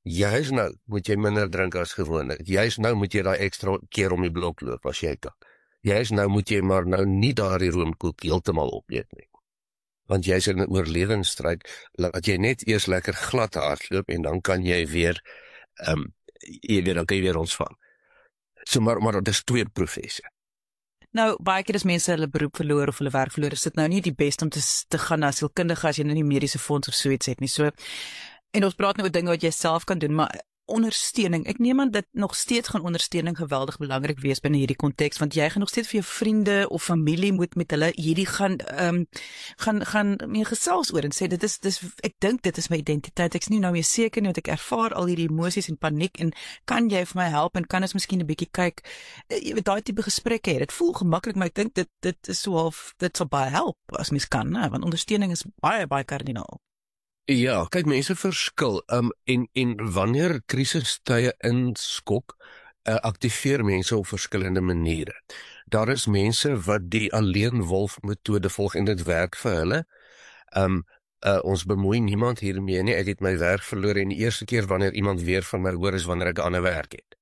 Juist nou moet jy minder drink as gewoonlik. Juist nou moet jy daai ekstra keer om die blok loop as jy kan. Juist nou moet jy maar nou nie daardie roomkoek heeltemal opeet nie. Want jy's in 'n oorlewingsstryd, laat jy net eers lekker glad hardloop en dan kan jy weer, dan kan jy weer ontspan. So maar dit is twee prosesse. Nou, baie keer as mense hulle beroep verloor of hulle werk verloor, is dit nou nie die beste om te gaan na sielkundige as jy nou nie mediese fonds of so iets het nie. So, en ons praat nou oor dinge wat jy self kan doen, maar ondersteuning, ek neem aan dat nog steeds gaan ondersteuning geweldig belangrik wees binne hierdie konteks, want jy gaan nog steeds vir jou vriende of familie moet met hulle hierdie gaan mee gesels oor en sê, ek dink dit is my identiteit, ek is nie nou meer seker nie, want ek ervaar al hierdie emosies en paniek, en kan jy vir my help, en kan ons miskien 'n bietjie kyk, jy weet, daai tipe gesprekke hê, dit voel gemaklik, maar ek dink dit is so half, dit sal baie help, as mens kan, ne? Want ondersteuning is baie, baie kardinaal. Ja, kyk, mense verskil, en wanneer krisistye inskok, aktiveer mense op verskillende maniere. Daar is mense wat die alleenwolf metode volg en dit werk vir hulle. Ons bemoei niemand hiermee nie, ek het my werk verloor en die eerste keer wanneer iemand weer van my hoor is wanneer ek 'n ander werk het.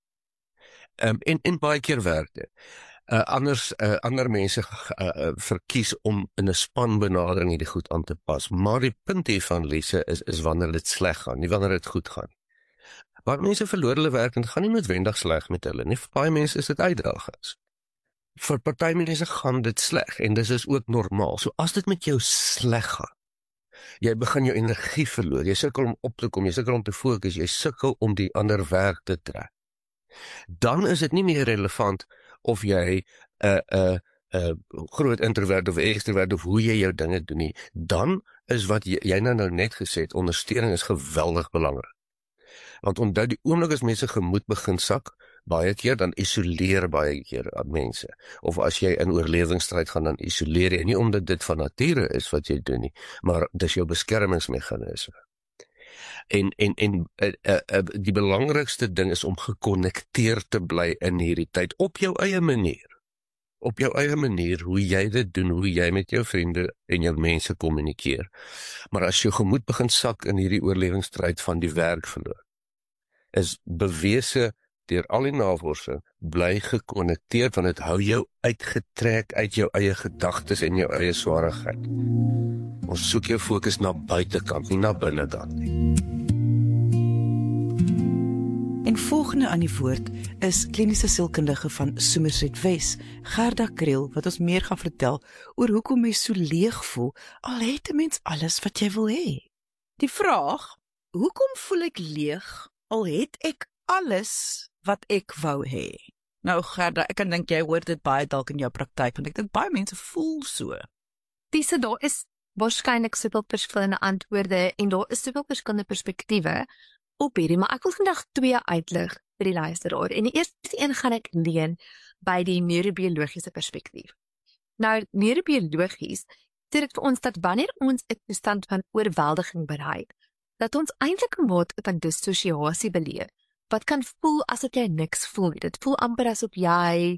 En baie keer werk dit. Ander mense verkies om in 'n spanbenadering hierdie goed aan te pas, maar die punt hiervan, Lise, is wanneer dit sleg gaan, nie wanneer dit goed gaan. Waar mense verloor hulle werk, en dit gaan nie noodwendig sleg met hulle nie, vir baie mense is dit uitdagings. Vir party mense gaan dit sleg, en dis is ook normaal. So as dit met jou sleg gaan, jy begin jou energie verloor, jy sukkel om op te kom, jy sukkel om te fokus, jy sukkel om die ander werk te trek, dan is dit nie meer relevant of jy groot introvert of extrovert of hoe jy jou dinge doen nie. Dan is wat jy nou net gesê het, ondersteuning is geweldig belangrik. Want onthou, die oomblik as mense gemoed begin sak, baie keer dan isoleer baie keer mense. Of as jy in oorlewingsstryd gaan, dan isoleer jy, nie omdat dit van nature is wat jy doen nie, maar dis jou beskermingsmeganisme. En die belangrikste ding is om gekonnekteer te bly in hierdie tyd, op jou eie manier. Op jou eie manier, hoe jy dit doen, hoe jy met jou vriende en jou mense kommunikeer. Maar as jou gemoed begin sak in hierdie oorlewingsstryd van die werk verloor, is bewese deur al die navorsing, bly gekonnekteerd, want dit hou jou uitgetrek uit jou eie gedagtes en jou eie swaarigheid. Ons soek jou fokus na buitekant, nie na binnekant nie. En volgende aan die woord is kliniese sielkundige van Somerset Wes, Gerda Kriel, wat ons meer gaan vertel oor hoekom mens so leeg voel, al het 'n mens alles wat jy wil hê. Die vraag, hoekom voel ek leeg, al het ek alles wat ek wou hê? Nou Gerda, ek kan dink jy hoor dit baie dalk in jou praktyk, want ek dink baie mense voel so. Dis daar is waarskynlik soveel verskillende antwoorde en daar is soveel verskillende perspektiewe op hierdie, maar ek wil vandag 2 uitlig vir die luisteraar. En die eerste een gaan ek leen by die neurobiologiese perspektief. Nou, neurobiologies sê dit vir ons dat wanneer ons 'n toestand van oorweldiging bereik, dat ons eintlik 'n mate van dissosiasie beleef, wat kan voel asof jy niks voel. Dit voel amper asof jy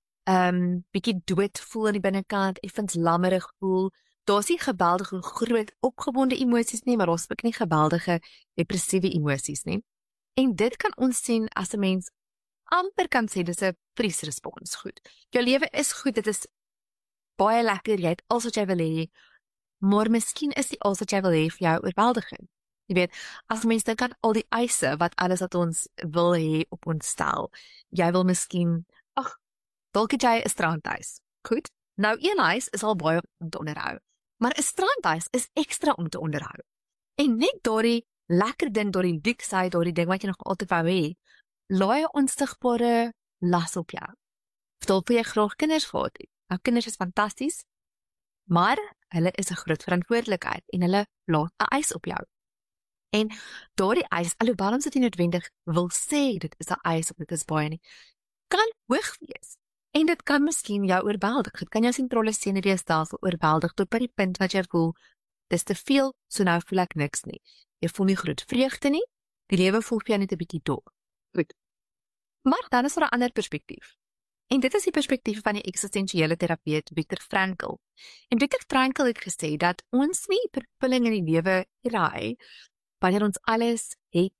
bietjie dood voel aan die binnekant, effens lammerig voel. Daar's nie geweldige groot opgewonde emosies nie, maar daar's ook nie geweldige depressiewe emosies nie. En dit kan ons sien as 'n mens amper kan sê dis 'n freeze respons. Goed. Jou lewe is goed, dit is baie lekker, jy het alles wat jy wil hê, maar miskien is die alles wat jy wil hê vir jou oorweldiging. Jy weet, as mens dink aan al die eise wat alles wat ons wil hê op ons stel. Jy wil miskien, dalk het jy 'n strandhuis. Goed. Nou een huis is al baie om te onderhou, maar 'n strandhuis is ekstra om te onderhou. En net daardie lekker ding, daardie luksheid, daardie ding wat jy nog altyd wou hê, laai 'n onsigbare las op jou. Dalk wil jy graag kinders gehad het. Nou kinders is fantasties, maar hulle is 'n groot verantwoordelikheid en hulle laat 'n eis op jou. En daardie eis, alhoewel ons dit nie noodwendig wil sê dit is 'n eis of dit is baie nie, kan hoog wees. En dit kan miskien jou oorweldig. Dit kan jou sentrale senuweestelsel oorweldig tot by die punt wat jy voel, dis te veel, so nou voel ek niks nie. Jy voel nie groot vreugde nie, die lewe voel vir jou net 'n bietjie dol. Goed. Maar dan is daar 'n ander perspektief. En dit is die perspektief van die eksistensiële terapeut Viktor Frankl. En Viktor Frankl het gesê dat ons nie vervulling in die lewe kry wanneer ons alles het